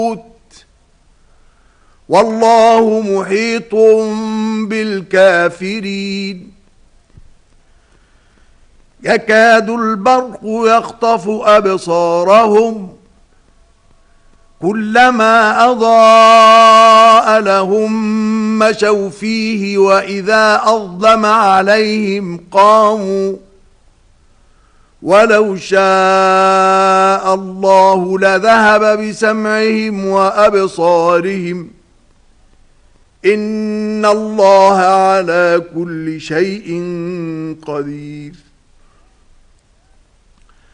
والله محيط بالكافرين يكاد البرق يخطف أبصارهم كلما أضاء لهم مشوا فيه وإذا أظلم عليهم قاموا ولو شاء الله لذهب بسمعهم وأبصارهم إن الله على كل شيء قدير